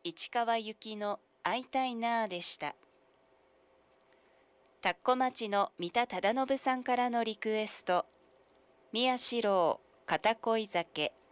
市川由紀の会いたいなあでした。田子町の三田忠信さんからのリクエスト、宮四郎片恋酒。